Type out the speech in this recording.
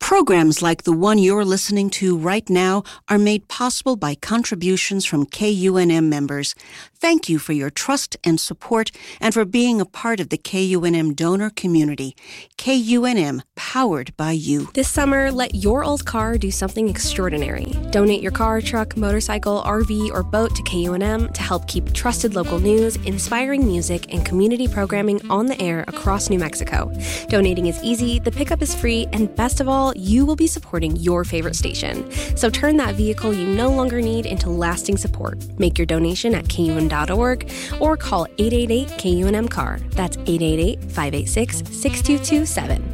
Programs like the one you're listening to right now are made possible by contributions from KUNM members. Thank you for your trust and support and for being a part of the KUNM donor community. KUNM, powered by you. This summer, let your old car do something extraordinary. Donate your car, truck, motorcycle, RV, or boat to KUNM to help keep trusted local news, inspiring music, and community programming on the air across New Mexico. Donating is easy, the pickup is free, and best of all, you will be supporting your favorite station. So turn that vehicle you no longer need into lasting support. Make your donation at KUN.org or call 888-KUNM-CAR. That's 888-586-6227.